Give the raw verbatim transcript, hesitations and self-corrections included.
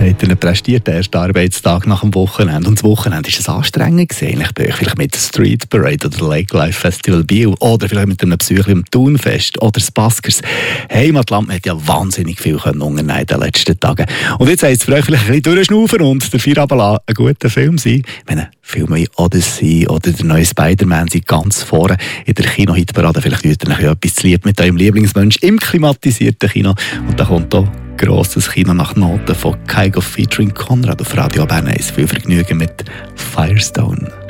habt ihr prestiert, den ersten Arbeitstag nach dem Wochenende. Und das Wochenende war es anstrengend gewesen, eigentlich bei euch. Vielleicht mit der Street Parade oder Lake Life Festival Biel oder vielleicht mit einem Besuch im Thunfest oder das Baskers. Heimatland hat ja wahnsinnig viel unternehmen in den letzten Tagen. Und jetzt heisst es für euch vielleicht ein bisschen durchschnaufen und der Feierabend ein guter Film sein. Ich meine, Filme wie Odyssey oder der neue Spider-Man sind ganz vorne in der Kino-Hitparade. Vielleicht tut ihr euch etwas zu lieb mit eurem Lieblingsmensch im klimatisierten Kino. Und da kommt auch grosses Kino nach Noten von Kygo featuring Konrad auf Radio Bern eins. Viel Vergnügen mit Firestone.